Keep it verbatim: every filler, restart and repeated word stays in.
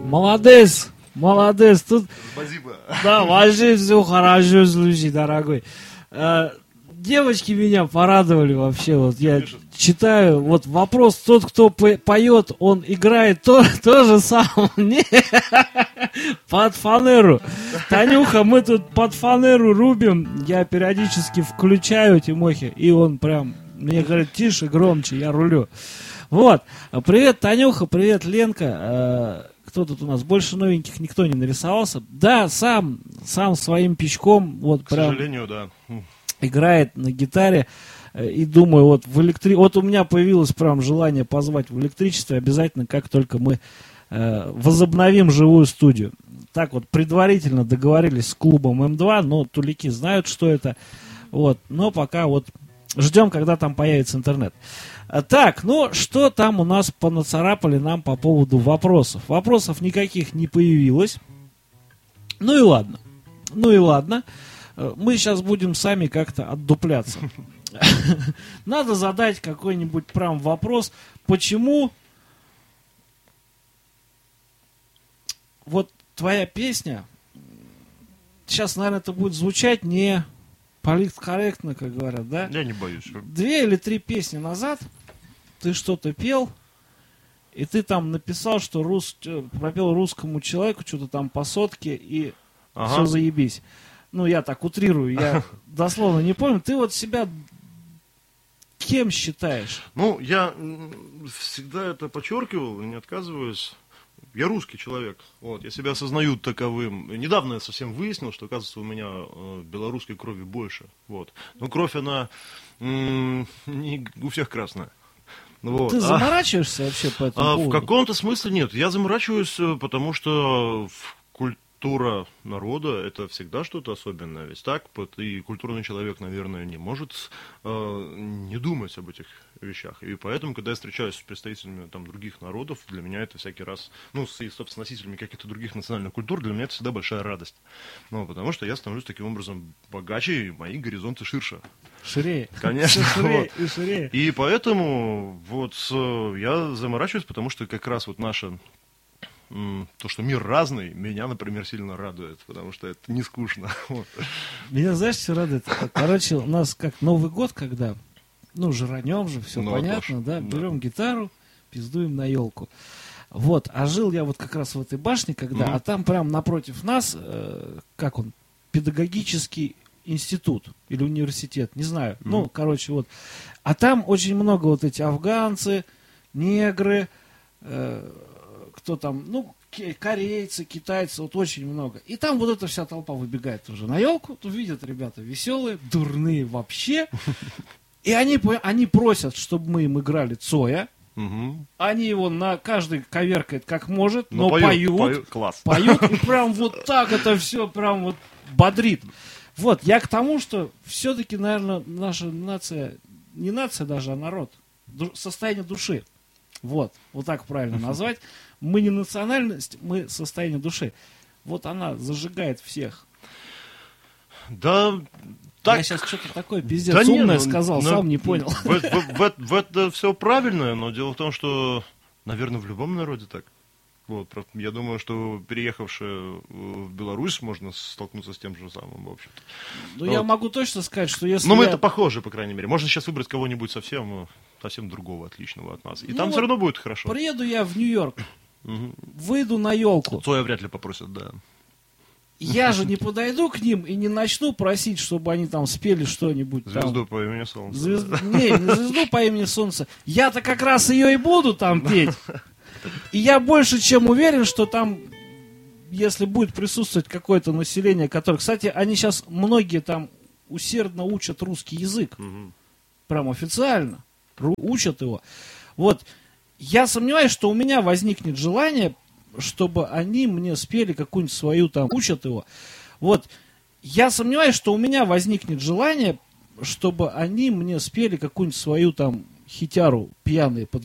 Молодец, молодец. Тут, Спасибо. да, вообще все хорошо, слушай, дорогой. А, девочки меня порадовали вообще. Вот я Пишет. читаю, вот вопрос, тот, кто поет, он играет то, то же самое. Не, под фанеру. Танюха, мы тут под фанеру рубим. Я периодически включаю Тимохи, и он прям мне говорит, тише, громче, я рулю. Вот. Привет, Танюха, привет, Ленка. Кто тут у нас? Больше новеньких никто не нарисовался. Да, сам, сам своим пичком, вот К прям сожалению, да. играет на гитаре. И думаю, вот в электри... Вот у меня появилось прям желание позвать в электричество. Обязательно, как только мы э, возобновим живую студию. Так вот, предварительно договорились с клубом эм два, но тулики знают, что это. Вот. Но пока вот ждем, когда там появится интернет. Так, ну, что там у нас понацарапали нам по поводу вопросов? Вопросов никаких не появилось. Ну и ладно. Ну и ладно. Мы сейчас будем сами как-то отдупляться. Надо задать какой-нибудь прям вопрос, почему вот твоя песня, сейчас, наверное, это будет звучать не политкорректно, как говорят, да? Я не боюсь. Две или три песни назад ты что-то пел, и ты там написал, что рус... пропел русскому человеку что-то там по сотке, и ага. все заебись. Ну, я так утрирую, я дословно не помню. Ты вот себя кем считаешь? Ну, я всегда это подчеркивал и не отказываюсь. Я русский человек. Вот, я себя осознаю таковым. Недавно я совсем выяснил, что, оказывается, у меня э, белорусской крови больше. Вот. Но кровь, она м- не у всех красная. Вот. Ты заморачиваешься а, вообще по этому а, поводу? В каком-то смысле нет. Я заморачиваюсь, потому что культура народа — это всегда что-то особенное. Ведь так, и культурный человек, наверное, не может э, не думать об этих вещах. И поэтому, когда я встречаюсь с представителями там, других народов, для меня это всякий раз, ну, с, собственно, носителями каких-то других национальных культур, для меня это всегда большая радость. Ну, потому что я становлюсь таким образом богаче, и мои горизонты ширше. Ширее. Конечно. Ширее Вот. и ширее. И поэтому вот я заморачиваюсь, потому что как раз вот наша то, что мир разный, меня, например, сильно радует, потому что это не скучно. Вот. Меня, знаешь, все радует? Короче, у нас как Новый год, когда, ну, жранем же, все ну, понятно, да, берем да. гитару, пиздуем на елку. Вот, а жил я вот как раз в этой башне, когда, mm-hmm. а там прям напротив нас, э, как он, педагогический институт или университет, не знаю, mm-hmm. ну, короче, вот. А там очень много вот эти афганцы, негры, э, кто там, ну, корейцы, китайцы, вот очень много. И там вот эта вся толпа выбегает уже на елку, тут видят ребята веселые, дурные вообще. И они, они просят, чтобы мы им играли Цоя. Угу. Они его на каждый коверкает как может, но, но поют, поют, поют, класс. поют, и прям вот так это все прям вот бодрит. Вот, я к тому, что все-таки, наверное, наша нация, не нация даже, а народ, состояние души. Вот, вот так правильно назвать. Мы не национальность, мы состояние души. Вот она зажигает всех. Да, так... Я сейчас что-то такое пиздец да умное не, сказал, но, сам не понял. В, в, в, в, в это все правильно, но дело в том, что, наверное, в любом народе так. Вот, я думаю, что переехавшие в Беларусь можно столкнуться с тем же самым, в общем-то. Ну, вот. Я могу точно сказать, что если Ну, мы я... это похожи, по крайней мере. Можно сейчас выбрать кого-нибудь совсем, совсем другого, отличного от нас. И ну там вот все равно будет хорошо. Приеду я в Нью-Йорк, угу. выйду на елку. Цоя вряд ли попросят, да. Я же не подойду к ним и не начну просить, чтобы они там спели что-нибудь. Звезду там. по имени Солнце. Звезд... Не, не звезду по имени Солнце. Я-то как раз ее и буду там петь. И я больше чем уверен, что там, если будет присутствовать какое-то население, которое... Кстати, они сейчас, многие там усердно учат русский язык. Угу. Прям официально. Ру- учат его. Вот. Я сомневаюсь, что у меня возникнет желание, чтобы они мне спели какую-нибудь свою там... Учат его. Вот. Я сомневаюсь, что у меня возникнет желание, чтобы они мне спели какую-нибудь свою там хитяру пьяные под